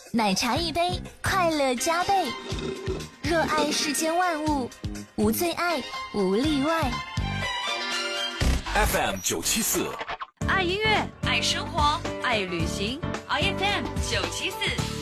奶茶一杯，快乐加倍。热爱世间万物，无最爱，无例外。 FM974， 爱音乐， 爱生活， 爱旅行。 IFM974。